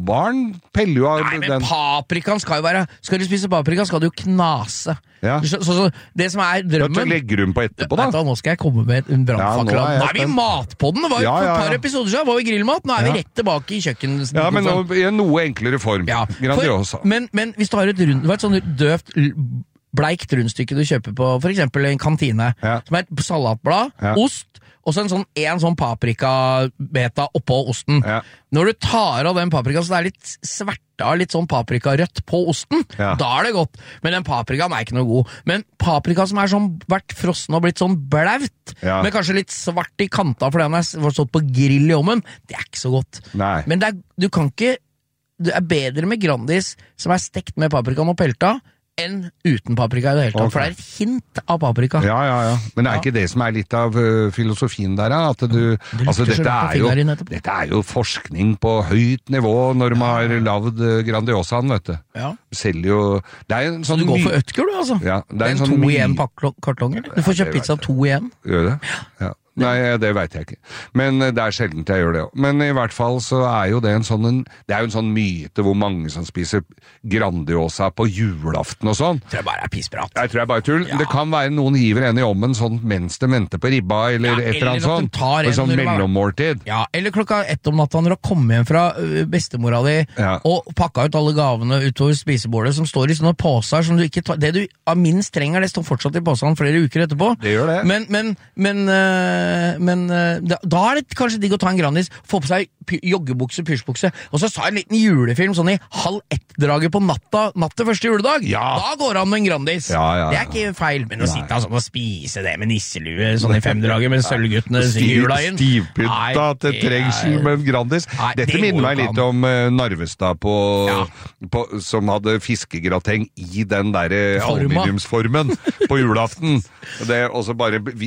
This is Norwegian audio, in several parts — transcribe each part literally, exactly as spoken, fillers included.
småbarn peller jo av Nei, men den. paprikaen skal jo være Skal du spise paprika, skal du jo knase. Ja. Så, så, så det som er drømmen Hva legger du den på etterpå, da? Vet du, nå skal jeg komme med en brannfakkel. Ja, nå er jeg nå er vi i spent. matpodden. Det var jo Ja, for ja, et par ja. episoder siden var vi grillmat. Nå er Ja. vi rett tilbake i kjøkken. Ja, men nå, i en noe enklere form. Ja, Grandiosa. for, men, men hvis du har et rund, det var et sånn døvt l- bleikt rundstykke du kjøper på for eksempel en kantine, Ja. som er et salatblad, Ja. ost, og så en sånn, en sånn paprikabeta oppå osten. Ja. Når du tar av den paprika, så det er litt sverta, litt sånn paprikarødt på osten, Ja. da er det godt. Men den paprikaen er ikke noe god. Men paprika som er sånn vært frossen og blitt sånn blaut, Ja. med kanskje litt svart i kanta fordi den er s- stått på grill i ovnen, det er ikke så godt. Nei. Men det er, du kan ikke Det er bedre med Grandis som er stekt med paprikaen og pelta, enn uten paprika i det hele tatt, Ok. for det er et hint av paprika. Ja, ja, ja. Men det er Ja. ikke det som er litt av uh, filosofien der, da? At du, lukter altså, så dette, rart på er jo, fingeren din etterpå. dette er jo forskning på høyt nivå når de har lagd uh, Grandiosaen, vet du. Ja. Selger jo Det er jo en Så sånn du går my- for Ødker, du, altså? Ja, det er en en sånn to my- i en kartong, eller? Du får Ja, kjøpt det pizza vet to i en. Gjør det? Ja. Nei, det vet jeg ikke. Men uh, det er sjeldent jeg gjør det også. Men i hvert fall så er jo det en sånn en, Det er jo en sånn myte hvor mange som spiser Grandiosa på julaften og sånn. Jeg tror jeg bare er pissprat. Jeg tror jeg bare tull. Ja. Det kan være noen hiver en i ommen sånn mens de venter på ribba, eller Ja, et eller annet eller at de sånt. tar en En sånn når de var- mellommåltid. Ja, eller klokka ett om natta når du har kommet hjem fra ø, bestemora di Ja. og pakka ut alle gavene utover spisebordet som står i sånne poser som du ikke tar. Det du av minst trenger, det står fortsatt i posen flere uker etterpå. Det gjør det. Men, men, men, øh, men øh, da, da er det kanskje digg å ta en Grandis, få på seg py- joggebukse, pysjbukse, og så ta en liten julefilm sånn i halv ett-draget på natta, natt til første juledag. Ja. Da går det an med en Grandis. Ja, ja, Det ja. er ikke feil, men å sitte sånn og spise det med nisselue sånn i femdraget mens sølvguttene synger jula inn. Stivpynta til Nei, det trengsel er- med en Grandis. Nei, det Dette minner går meg ikke litt an. om uh, Narvestad på, Ja. på, som hadde fiskegrateng i den der eh, Forma. aluminiumsformen på julaften. Det, og så bare vi-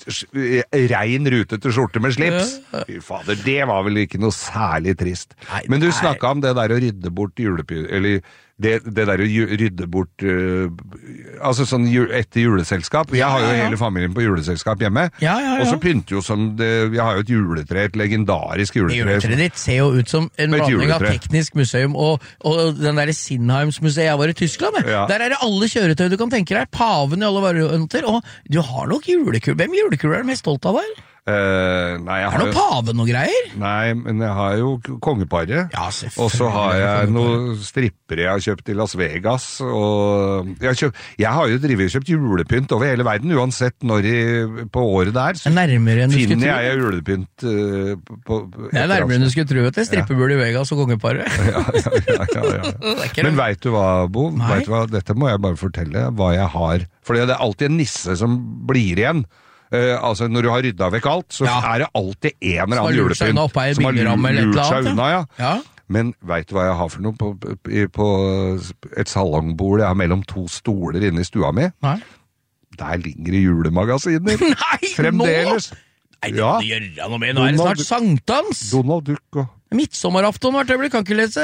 rein rutete skjorte med slips. Fy fader, det var vel ikke noe særlig trist. Nei, Men du nei. snakka om det der å rydde bort julepy... Eller det, det der å ju- rydde bort uh, Altså sånn ju- etter juleselskap. Jeg har jo Ja, ja, ja. hele familien på juleselskap hjemme. Ja, ja, ja. Og så pynter jo som det, Vi har jo et juletre, et legendarisk Det juletre. juletreet ditt ser jo ut som en Et blanding av juletre. Teknisk museum og, og den der Sinnheimsmuseet jeg var i Tyskland. jeg. Ja. Der er det alle kjøretøy du kan tenke deg, paven i alle varianter, og du har nok julekul. Hvem julekul er du mest stolt av der? Eh, nei, jeg Er har det jo noe paven og greier? Nei, men jeg har jo k- kongeparet. Ja, selvfølgelig. Og så har jeg noen strippere jeg har kjøpt i Las Vegas. Og jeg, har kjøpt, jeg har jo drevet og kjøpt julepynt over hele verden, uansett når i, på året det er. Så Det er nærmere enn du skulle finner tro. jeg julepynt uh, på, på Det er nærmere enn du skulle tro, vet du. Strippebul i Vegas og kongeparet. ja, ja, ja, ja, ja. Det er ikke Men det. veit du hva, Bo? Nei. Vet du hva? Dette må jeg bare fortelle hva jeg har. For det er alltid en nisse som blir igjen. Eh, altså Når du har rydda vekk alt, så Ja. er det alltid en eller Som har annen lurt seg unna julepynt oppe i som har bilramme eller et lurt eller seg annet, unna. Ja. Ja. Men veit du hva jeg har for noe på, på, på et salongbord jeg har mellom to stoler inne i stua mi? Nei. Der ligger det julemagasiner! Nei, Fremdeles! nå! Nei, det Ja. må du gjøre noe med. Nå er det snart sankthans! Donald Duck og Midtsommerafton hvert øyeblikk. Kan ikke lese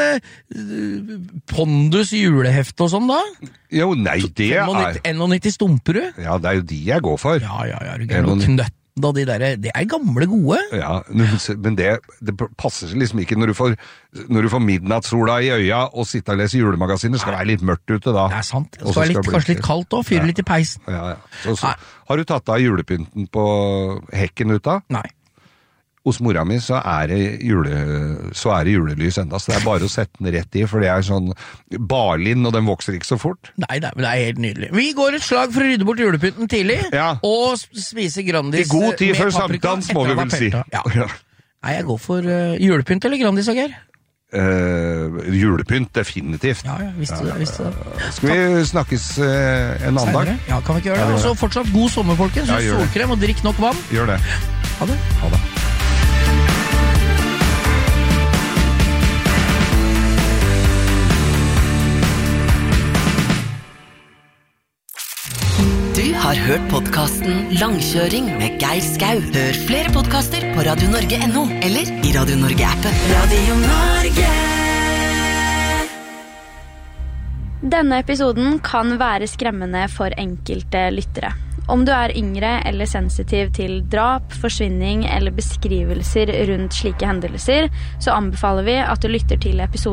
uh, Pondus julehefte og sånn, da? Jo, nei, det er nittien Stumperud? Ja, det er jo de jeg går for. Ja, ja, ja. Du greier noe knøtt. Da, de der, det er gamle gode. Ja, men det, det passer seg liksom ikke når du får, når du får midnattssola i øya og sitte og lese julemagasiner. Det skal være litt mørkt ute da. Det er sant. Det Og så skal være litt, det bli- kanskje litt kaldt òg. Fyre Ja. litt i peisen. Ja, ja. Så, så, Nei. har du tatt av julepynten på hekken ute? Nei. Hos mora mi så er det, jule, så er det julelys enda, så det er bare å sette den rett i, for det er sånn barlinn, og den vokser ikke så fort. Nei, nei, men det er helt nydelig. Vi går et slag for å rydde bort julepynten tidlig, Ja. og s- spise Grandis I god tid med før paprika sankthans, må etter vi å ha vel si. pelta. Ja. Nei, jeg går for uh, julepynt eller Grandis, Geir. Eh, julepynt, definitivt. Ja, ja, visste det, visste det. Skal vi snakkes eh, en annen dag? Senere. Ja, kan vi ikke gjøre Ja, det? vi Og gjør så fortsatt god sommer, folkens. Ja, gjør det. Solkrem og drikk nok vann. Gjør det. Ha det. Ha det. Du har hørt podcasten Langkjøring med Geir Skau. Hør flere podcaster på radio norge punktum no eller i Radio Norge-appen. Radio Norge! Denne episoden kan være skremmende for enkelte lyttere. Om du er yngre eller sensitiv til drap, forsvinning eller beskrivelser rundt slike hendelser, så anbefaler vi at du lytter til episoden